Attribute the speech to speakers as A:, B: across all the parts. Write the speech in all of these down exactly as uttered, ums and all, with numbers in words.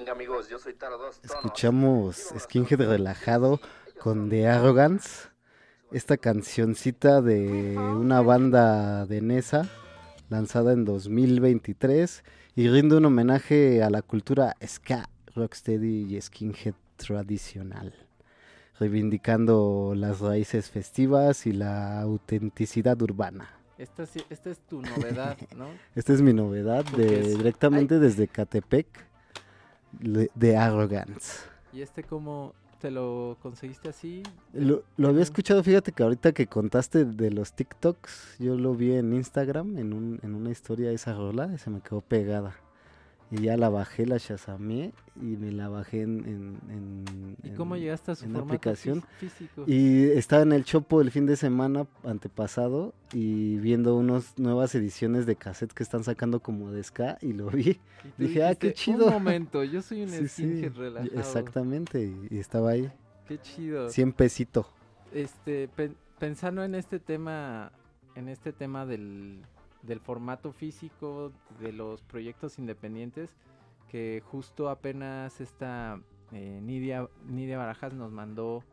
A: Venga amigos, yo soy Taro Dos Tonos.
B: Escuchamos Skinhead Relajado con The Arrogance, esta cancioncita de una banda danesa lanzada en dos mil veintitrés y rinde un homenaje a la cultura ska, rocksteady y skinhead tradicional, reivindicando las raíces festivas y la autenticidad urbana.
C: Esta, sí- esta es tu novedad, ¿no?
B: Esta es mi novedad
C: Porque
B: de,
C: es-
B: directamente desde Catepec, le- The Arrogance.
C: ¿Y este cómo te lo conseguiste así?
B: Lo, lo había escuchado, fíjate que ahorita que contaste de los TikToks, yo lo vi en Instagram, en, un, en una historia esa rola, y se me quedó pegada. Y ya la bajé, la shazameé y me la bajé en, en, en,
C: ¿Y
B: en-
C: cómo llegaste a su
B: en la
C: formato
B: aplicación.
C: fí- físico?
B: Y estaba en el Chopo el fin de semana antepasado y viendo unas nuevas ediciones de cassette que están sacando como de ska y lo vi.
C: Y tú
B: dije, ah, qué
C: dijiste,
B: chido.
C: Un momento, yo soy un
B: Sí, sí,
C: skinhead relajado.
B: exactamente, y, y estaba ahí,
C: Qué chido.
B: cien pesito.
C: Este, pen- pensando en este tema, en este tema del, del formato físico, de los proyectos independientes, que justo apenas esta eh, Nidia, Nidia Barajas nos mandó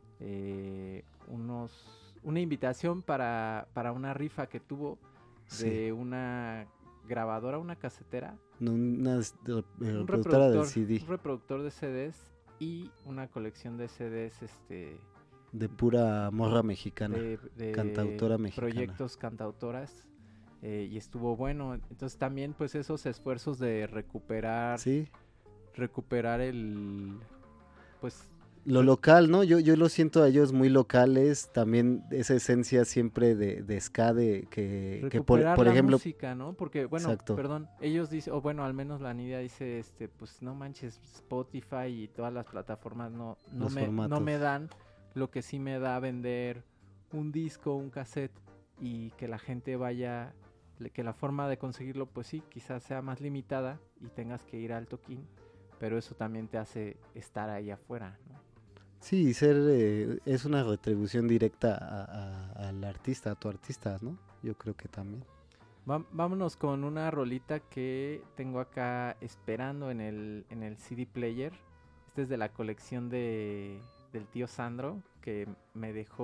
C: eh, unos una invitación para, para una rifa que tuvo
B: Sí.
C: de una grabadora, una casetera,
B: No, una s- de- eh,
C: un
B: reproductora del
C: reproductor,
B: C D
C: un reproductor de C Ds y una colección de C Ds este
B: de pura morra mexicana,
C: de, de
B: cantautora mexicana.
C: proyectos cantautoras eh, y estuvo bueno. Entonces también pues esos esfuerzos de recuperar
B: Sí,
C: recuperar el pues
B: lo local, ¿no? Yo, yo lo siento a ellos muy locales, también esa esencia siempre de, de ska, de que, que por,
C: recuperar
B: por
C: la
B: ejemplo,
C: música, ¿no? Porque bueno,
B: Exacto.
C: perdón, ellos dicen, o bueno, al menos la Nidia dice, este, pues no manches, Spotify y todas las plataformas no no
B: Los
C: me no
B: formatos.
C: me dan lo que sí me da vender un disco, un cassette y que la gente vaya, le- que la forma de conseguirlo pues sí, quizás sea más limitada y tengas que ir al toquín, pero eso también te hace estar ahí afuera, ¿no?
B: Sí, ser eh, es una retribución directa a- a- al artista, a tu artista, ¿no? Yo creo que también.
C: Va- vámonos con una rolita que tengo acá esperando en el, en el C D player. Este es de la colección de, del tío Sandro, que me dejó